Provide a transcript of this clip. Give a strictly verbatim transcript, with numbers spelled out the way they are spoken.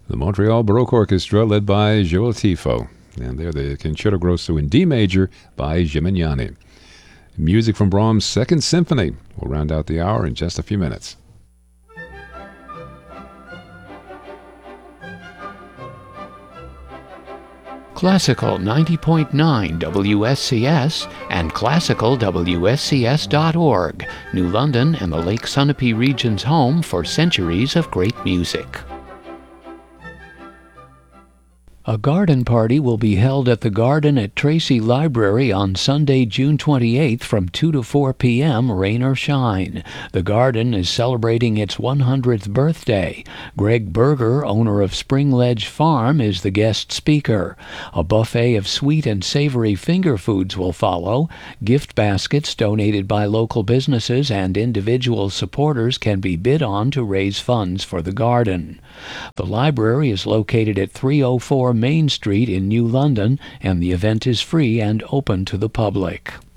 The Montreal Baroque Orchestra, led by Joel Tifo. And they're the Concerto Grosso in D major by Gimignani. Music from Brahms' Second Symphony. We'll round out the hour in just a few minutes. Classical ninety point nine W S C S and classical W S C S dot org, New London and the Lake Sunapee region's home for centuries of great music. A garden party will be held at the Garden at Tracy Library on Sunday, June twenty-eighth from two to four p.m., rain or shine. The garden is celebrating its one hundredth birthday. Greg Berger, owner of Spring Ledge Farm, is the guest speaker. A buffet of sweet and savory finger foods will follow. Gift baskets donated by local businesses and individual supporters can be bid on to raise funds for the garden. The library is located at three oh four Main Street in New London, and the event is free and open to the public.